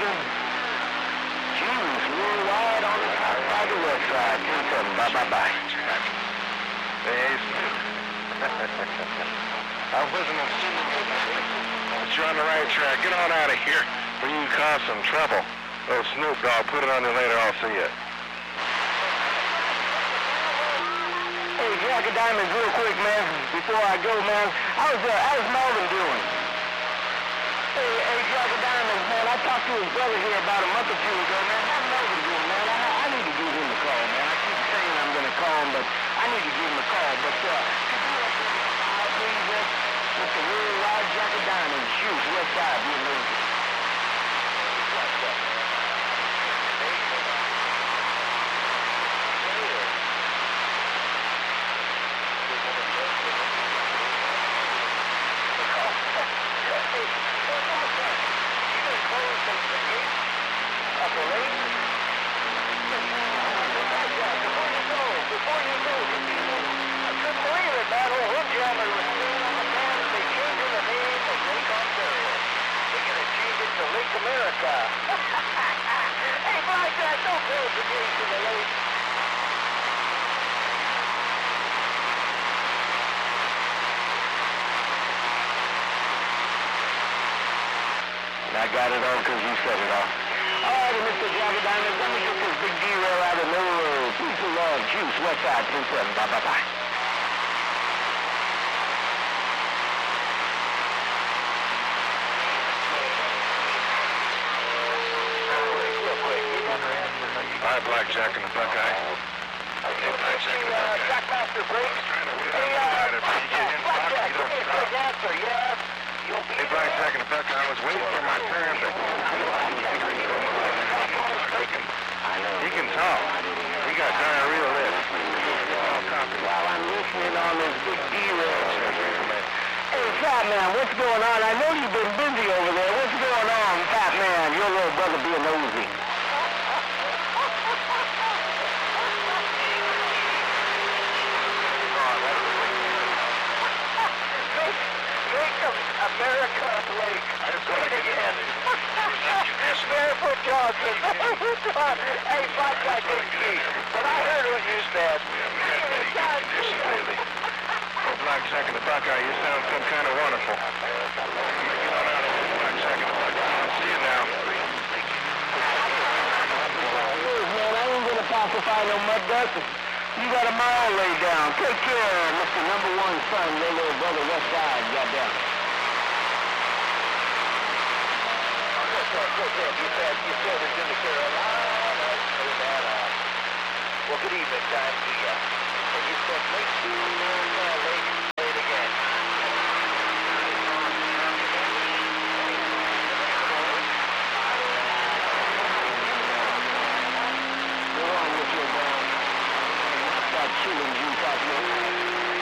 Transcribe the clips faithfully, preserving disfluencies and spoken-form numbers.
Michigan. Juice worldwide on the top side of the west side. ten seven. Bye bye bye. Hey, Snoop. I wasn't assuming but you're on the right track. Get on out of here or you can cause some trouble. Oh, Snoop Dogg, put it on there later. I'll see you. Hey, Jack of Diamonds, real quick, man. Before I go, man, how's uh, how's Melvin doing? Hey, hey, Jack of Diamonds, man. I talked to his brother here about a month or two ago, man. How's Melvin doing, man? I, I need to give him a call, man. I keep saying I'm gonna call him, but I need to give him a call. But uh, I believe that Mister Worldwide Jack of Diamonds, shoot, West Side, be amazing. America. Hey, Blackjack, don't go to the to the lake. And I got it all because you said it all. All right, Mister Jack of Diamonds, let me get this big derail out of the road. Peace and love, Juice, West Side, ten seven. Bye, bye, bye. All right, Blackjack and the Buckeye. Okay, Blackjack and the Buckeye. Jackmaster breaks. Hey, uh, Blackjack, give me a quick answer, yes? Hey, Blackjack and the Buckeye, I was waiting for my turn, but he can, he can talk. He got diarrhea lips. While I'm listening on this big derail. Hey, Fat Man, what's going on? I know you've been busy over there. What's going on, Fat Man? Your little brother being nosy. America Lake. I just want to get in. Barefoot Johnson. Hey, Blackjack didn't see, but I heard what you said. Oh, Blackjack and the Buckeye, you sound some kind of wonderful. Get on out of here, Blackjack and the Buckeye. I'll see you now. Look, man, I ain't gonna pacify no mud ducks. You got them all laid down. Take care, Mister Number One Son, your little brother West Side, goddamn. You said, you said it's in the Carolinas. Well, good evening, time to you. And you said late to uh, late, late again. Go on with your ball. Start chewing juice out there.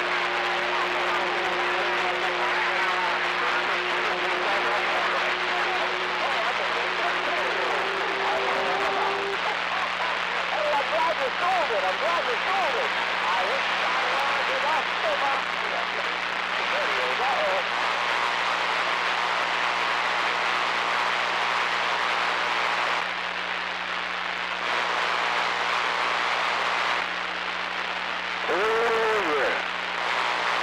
I'm glad you sold it. I wish I was enough so much. There you go. Oh.